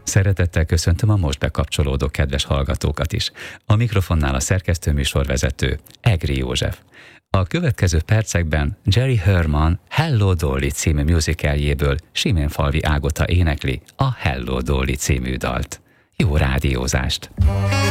Szeretettel köszöntöm a most bekapcsolódó kedves hallgatókat is. A mikrofonnál a szerkesztőműsorvezető, Egri József. A következő percekben Jerry Herman Hello Dolly című musicaljéből Siménfalvi Ágota énekli a Hello Dolly című dalt. Jó rádiózást!